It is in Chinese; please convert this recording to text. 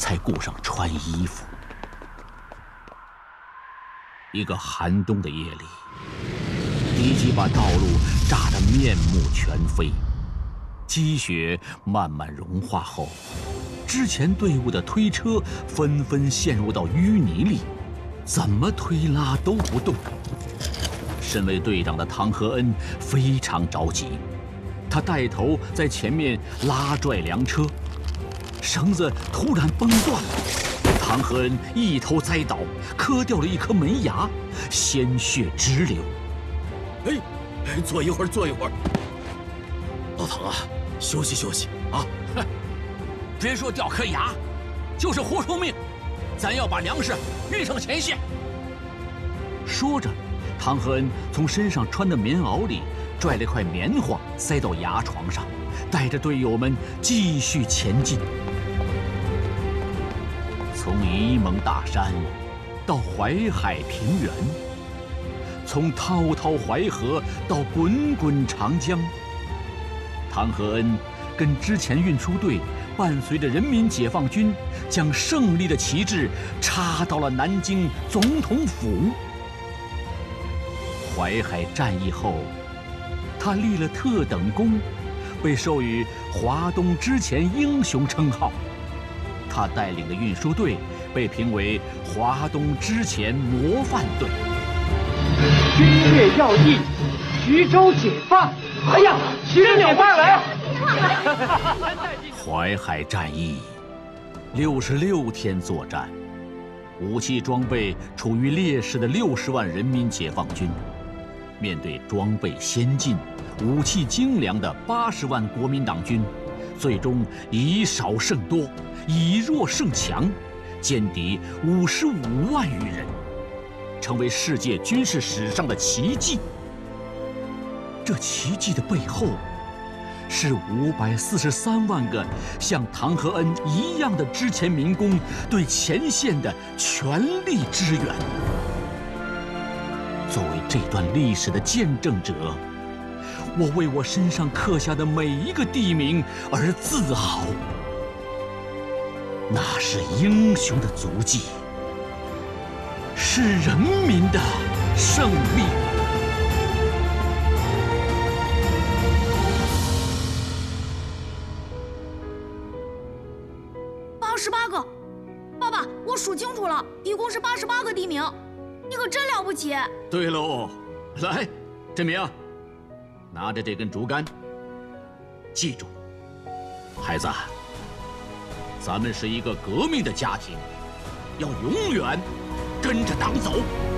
才顾上穿衣服。一个寒冬的夜里，敌机把道路炸得面目全非，积雪慢慢融化后，之前队伍的推车纷纷陷入到淤泥里，怎么推拉都不动。身为队长的唐和恩非常着急，他带头在前面拉拽粮车，绳子突然崩断了，唐和恩一头栽倒，磕掉了一颗门牙，鲜血直流。 哎，坐一会儿，坐一会儿。老唐啊，休息休息啊！ 别说掉颗牙，就是活出命，咱要把粮食运上前线。说着，唐和恩从身上穿的棉袄里拽了块棉花塞到牙床上，带着队友们继续前进。从沂蒙大山到淮海平原，从滔滔淮河到滚滚长江，唐和恩跟之前运输队伴随着人民解放军，将胜利的旗帜插到了南京总统府。淮海战役后，他立了特等功，被授予华东之前英雄称号。他带领的运输队被评为华东之前模范队。 军略要义，徐州解放！哎呀，徐州解放来！ 淮海战役66天作战，武器装备处于劣势的60万人民解放军，面对装备先进、武器精良的80万国民党军，最终以少胜多，以弱胜强，歼敌55万余人，成为世界军事史上的奇迹。这奇迹的背后，是543万个像唐和恩一样的之前民工对前线的全力支援。作为这段历史的见证者，我为我身上刻下的每一个地名而自豪。那是英雄的足迹，是人民的胜利。 88个，爸爸，我数清楚了，一共是88个地名，你可真了不起。 对喽，来，振明，拿着这根竹竿，记住，孩子，咱们是一个革命的家庭，要永远跟着党走。